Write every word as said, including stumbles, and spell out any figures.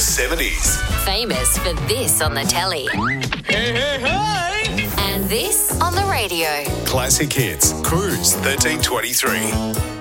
seventies. Famous for this on the telly. Hey, hey, hey! And this on the radio. Classic Hits. Cruise thirteen twenty-three.